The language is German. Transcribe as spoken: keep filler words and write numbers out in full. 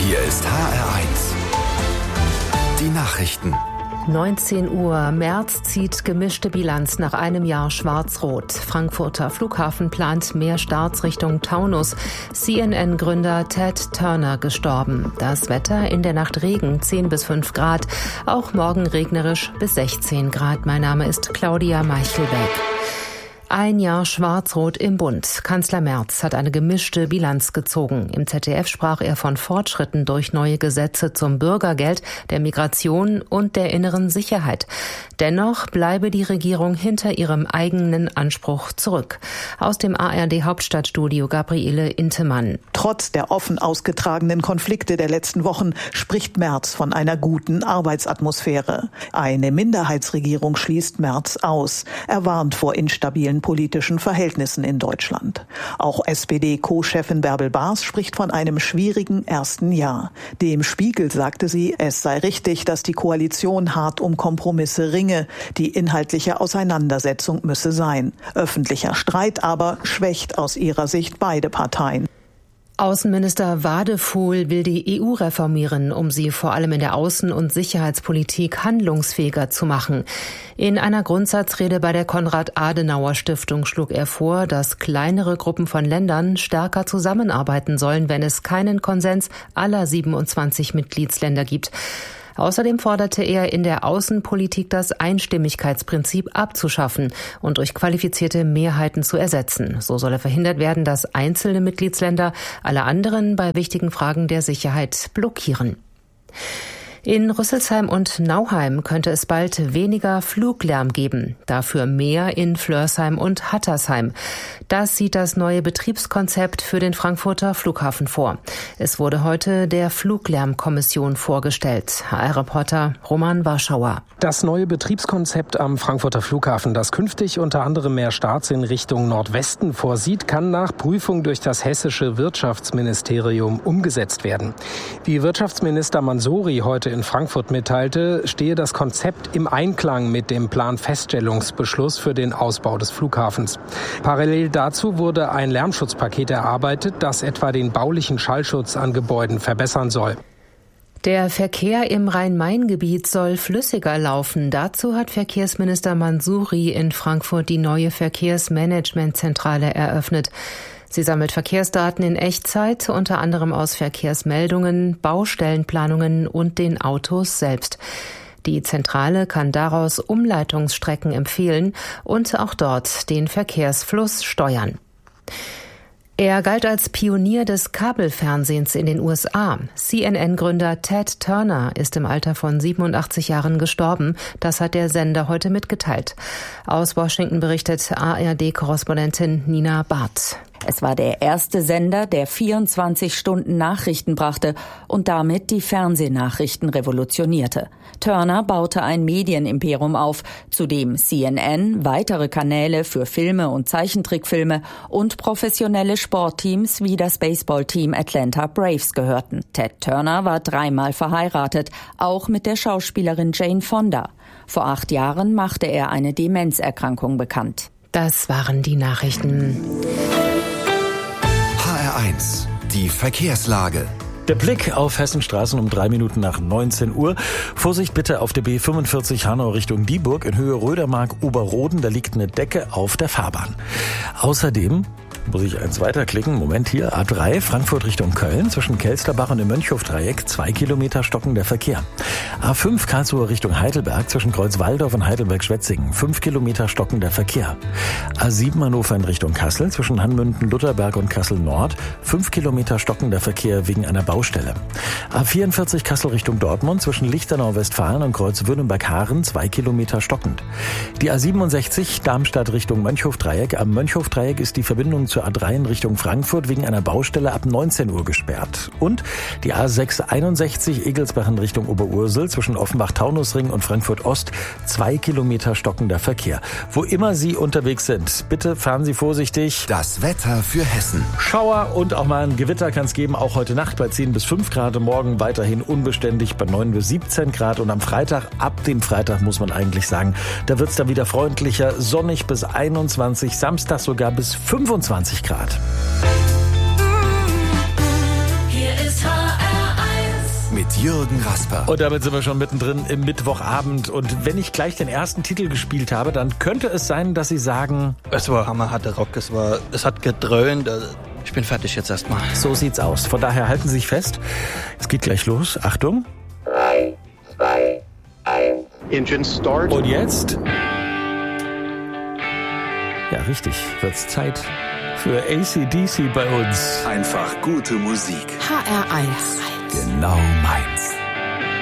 Hier ist H R eins. Die Nachrichten. neunzehn Uhr. Merz zieht gemischte Bilanz nach einem Jahr Schwarz-Rot. Frankfurter Flughafen plant mehr Starts Richtung Taunus. C N N-Gründer Ted Turner gestorben. Das Wetter in der Nacht Regen, zehn bis fünf Grad. Auch morgen regnerisch bis sechzehn Grad. Mein Name ist Claudia Meichelbeck. Ein Jahr Schwarz-Rot im Bund. Kanzler Merz hat eine gemischte Bilanz gezogen. Im Z D F sprach er von Fortschritten durch neue Gesetze zum Bürgergeld, der Migration und der inneren Sicherheit. Dennoch bleibe die Regierung hinter ihrem eigenen Anspruch zurück. Aus dem A R D-Hauptstadtstudio Gabriele Intemann. Trotz der offen ausgetragenen Konflikte der letzten Wochen spricht Merz von einer guten Arbeitsatmosphäre. Eine Minderheitsregierung schließt Merz aus. Er warnt vor instabilen politischen Verhältnissen in Deutschland. Auch S P D-Co-Chefin Bärbel Baas spricht von einem schwierigen ersten Jahr. Dem Spiegel sagte sie, es sei richtig, dass die Koalition hart um Kompromisse ringe. Die inhaltliche Auseinandersetzung müsse sein. Öffentlicher Streit aber schwächt aus ihrer Sicht beide Parteien. Außenminister Wadefuhl will die E U reformieren, um sie vor allem in der Außen- und Sicherheitspolitik handlungsfähiger zu machen. In einer Grundsatzrede bei der Konrad-Adenauer-Stiftung schlug er vor, dass kleinere Gruppen von Ländern stärker zusammenarbeiten sollen, wenn es keinen Konsens aller siebenundzwanzig Mitgliedsländer gibt. Außerdem forderte er, in der Außenpolitik das Einstimmigkeitsprinzip abzuschaffen und durch qualifizierte Mehrheiten zu ersetzen. So solle verhindert werden, dass einzelne Mitgliedsländer alle anderen bei wichtigen Fragen der Sicherheit blockieren. In Rüsselsheim und Nauheim könnte es bald weniger Fluglärm geben, dafür mehr in Flörsheim und Hattersheim. Das sieht das neue Betriebskonzept für den Frankfurter Flughafen vor. Es wurde heute der Fluglärmkommission vorgestellt. H R-Reporter Roman Warschauer. Das neue Betriebskonzept am Frankfurter Flughafen, das künftig unter anderem mehr Starts in Richtung Nordwesten vorsieht, kann nach Prüfung durch das hessische Wirtschaftsministerium umgesetzt werden. Wie Wirtschaftsminister Mansouri heute in Frankfurt mitteilte, stehe das Konzept im Einklang mit dem Planfeststellungsbeschluss für den Ausbau des Flughafens. Parallel dazu wurde ein Lärmschutzpaket erarbeitet, das etwa den baulichen Schallschutz an Gebäuden verbessern soll. Der Verkehr im Rhein-Main-Gebiet soll flüssiger laufen. Dazu hat Verkehrsminister Mansouri in Frankfurt die neue Verkehrsmanagementzentrale eröffnet. Sie sammelt Verkehrsdaten in Echtzeit, unter anderem aus Verkehrsmeldungen, Baustellenplanungen und den Autos selbst. Die Zentrale kann daraus Umleitungsstrecken empfehlen und auch dort den Verkehrsfluss steuern. Er galt als Pionier des Kabelfernsehens in den U S A. C N N-Gründer Ted Turner ist im Alter von siebenundachtzig Jahren gestorben. Das hat der Sender heute mitgeteilt. Aus Washington berichtet A R D-Korrespondentin Nina Barth. Es war der erste Sender, der vierundzwanzig Stunden Nachrichten brachte und damit die Fernsehnachrichten revolutionierte. Turner baute ein Medienimperium auf, zu dem C N N, weitere Kanäle für Filme und Zeichentrickfilme und professionelle Sportteams wie das Baseballteam Atlanta Braves gehörten. Ted Turner war dreimal verheiratet, auch mit der Schauspielerin Jane Fonda. Vor acht Jahren machte er eine Demenzerkrankung bekannt. Das waren die Nachrichten. H R eins. Die Verkehrslage. Der Blick auf Hessenstraßen um drei Minuten nach neunzehn Uhr. Vorsicht bitte auf der B fünfundvierzig Hanau Richtung Dieburg in Höhe Rödermark-Oberroden. Da liegt eine Decke auf der Fahrbahn. Außerdem muss ich eins weiterklicken. Moment hier. A drei, Frankfurt Richtung Köln. Zwischen Kelsterbach und dem Mönchhof-Dreieck. Zwei Kilometer stockender Verkehr. A fünf, Karlsruhe Richtung Heidelberg. Zwischen Kreuzwaldorf und Heidelberg-Schwetzingen. Fünf Kilometer stockender Verkehr. A sieben, Hannover in Richtung Kassel. Zwischen Hanmünden, Lutherberg und Kassel Nord. Fünf Kilometer stockender Verkehr wegen einer Baustelle. A vierundvierzig, Kassel Richtung Dortmund. Zwischen Lichtenau, Westfalen und Kreuz-Württemberg-Haaren. Zwei Kilometer stockend. Die A siebenundsechzig, Darmstadt Richtung Mönchhof-Dreieck. Am Mönchhof-Dreieck ist die Verbindung zu A drei in Richtung Frankfurt wegen einer Baustelle ab neunzehn Uhr gesperrt. Und die A sechshunderteinundsechzig Egelsbach in Richtung Oberursel zwischen Offenbach-Taunusring und Frankfurt-Ost. Zwei Kilometer stockender Verkehr. Wo immer Sie unterwegs sind, bitte fahren Sie vorsichtig. Das Wetter für Hessen. Schauer und auch mal ein Gewitter kann es geben, auch heute Nacht bei zehn bis fünf Grad. Morgen weiterhin unbeständig bei neun bis siebzehn Grad. Und am Freitag, ab dem Freitag muss man eigentlich sagen, da wird es dann wieder freundlicher, sonnig bis einundzwanzig, Samstag sogar bis fünfundzwanzig Grad. Hier ist H R eins. Jürgen Rasper. Und damit sind wir schon mittendrin im Mittwochabend. Und wenn ich gleich den ersten Titel gespielt habe, dann könnte es sein, dass Sie sagen... Es war hammerharter Rock, es war, es hat gedröhnt. Ich bin fertig jetzt erstmal. So sieht's aus. Von daher halten Sie sich fest. Es geht gleich los. Achtung. drei, zwei, eins. Engine start. Und jetzt? Ja, richtig. Wird's Zeit für A C D C bei uns. Einfach gute Musik. H R eins. Genau meins.